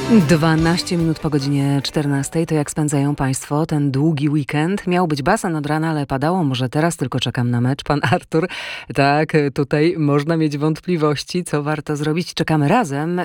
12 minut po godzinie 14. To jak spędzają Państwo ten długi weekend? Miał być basen od rana, ale padało. Może teraz tylko czekam na mecz. Pan Artur, tak, tutaj można mieć wątpliwości, co warto zrobić. Czekamy razem